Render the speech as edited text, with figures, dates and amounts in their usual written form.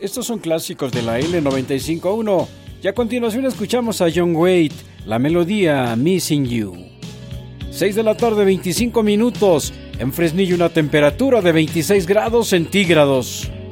Estos son clásicos de la L95.1. Y a continuación escuchamos a John Waite, la melodía Missing You. 6 de la tarde, 25 minutos. En Fresnillo una temperatura de 26 grados centígrados.